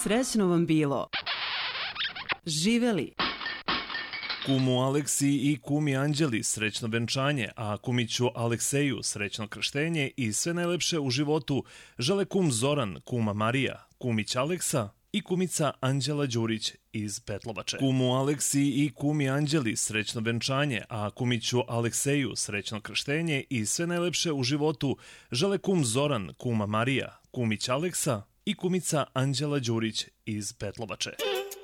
Srećno vam bilo. Živeli. Kumu Aleksiji i kumi Anđeli srećno venčanje, a kumiću Alekseju srećno krštenje i sve najlepše u životu žele kum Zoran, kuma Marija, kumić Aleksa i kumica Anđela Đurić iz Petlovače. Kumu Aleksiji i kumi Anđeli srećno venčanje, a kumiću Alekseju srećno krštenje i sve najlepše u životu žele kum Zoran, kuma Marija, kumić Aleksa i kumica Anđela Đurić iz Petlovače.